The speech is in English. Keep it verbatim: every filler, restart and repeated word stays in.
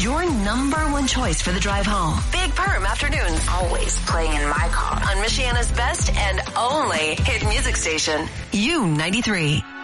your number one choice for the drive home. Big Perm Afternoons. Always playing in my car. On Michiana's best and only hit music station, U ninety-three.